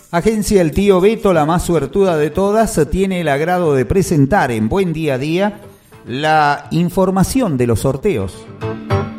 Agencia El Tío Beto, la más suertuda de todas, tiene el agrado de presentar en Buen Día a Día la información de los sorteos.